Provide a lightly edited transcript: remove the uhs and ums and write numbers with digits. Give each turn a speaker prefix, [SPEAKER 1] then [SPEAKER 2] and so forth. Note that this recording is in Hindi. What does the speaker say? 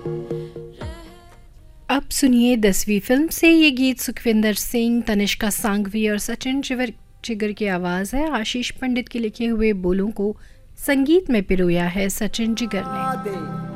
[SPEAKER 1] अब सुनिए 10वीं फिल्म से ये गीत। सुखविंदर सिंह, तनिष्का सांघवी और सचिन जिगर की आवाज़ है। आशीष पंडित के लिखे हुए बोलों को संगीत में पिरोया है सचिन जिगर ने।